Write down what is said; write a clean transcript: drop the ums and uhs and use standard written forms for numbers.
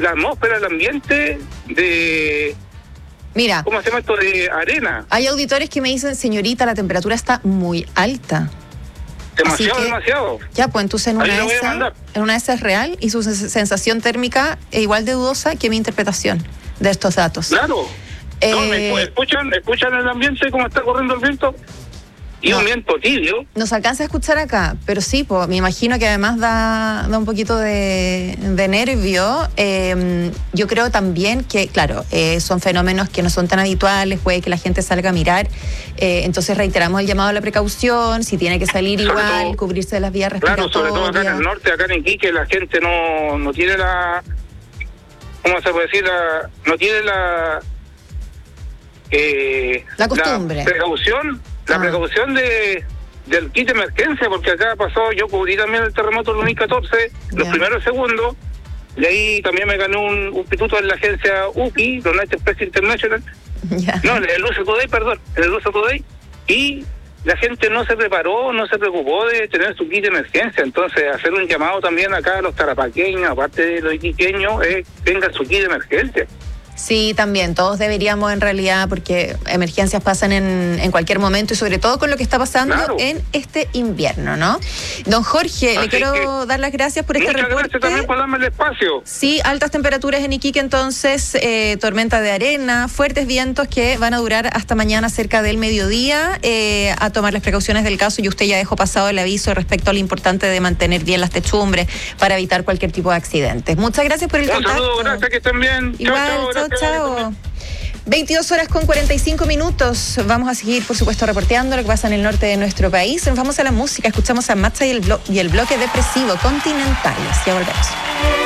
la atmósfera, el ambiente de... Mira, ¿Cómo se llama esto? De arena. hay auditores que me dicen, señorita, la temperatura está muy alta. Demasiado. Ya, pues entonces en una de esas es real y su sensación térmica es igual de dudosa que mi interpretación de estos datos. Claro. ¿Escuchan el ambiente, cómo está corriendo el viento? Y un viento tibio. No se alcanza a escuchar acá, pero sí, pues, me imagino que además da un poquito de nervio. Yo creo también que, claro, son fenómenos que no son tan habituales, puede que la gente salga a mirar. Entonces reiteramos el llamado a la precaución, si tiene que salir igual, cubrirse de las vías respiratorias. Claro, sobre todo acá en el norte, acá en Iquique, la gente no tiene la... ¿Cómo se puede decir? No tiene la costumbre. La precaución del kit de emergencia, porque acá pasó, yo cubrí también el terremoto del 2014, los primeros segundos, y ahí también me gané un pituto en la agencia UPI, United Press International, no, en el USA Today, perdón, en el USA Today, y la gente no se preparó, no se preocupó de tener su kit de emergencia. Entonces hacer un llamado también acá a los tarapaqueños, aparte de los iquiqueños, tengan su kit de emergencia. Sí, también, todos deberíamos en realidad, porque emergencias pasan en cualquier momento y sobre todo con lo que está pasando en este invierno, ¿no? Don Jorge, le quiero dar las gracias por este reporte. Muchas gracias también por darme el espacio. Sí, altas temperaturas en Iquique entonces, tormenta de arena, fuertes vientos que van a durar hasta mañana cerca del mediodía, a tomar las precauciones del caso, y usted ya dejó pasado el aviso respecto a lo importante de mantener bien las techumbres para evitar cualquier tipo de accidentes. Muchas gracias por el contacto. Un saludo, gracias, que estén bien. Igual, chao. 22:45. Vamos a seguir, por supuesto, reporteando lo que pasa en el norte de nuestro país. Nos vamos a la música, escuchamos a Matza y el bloque depresivo Continentales. Ya volvemos.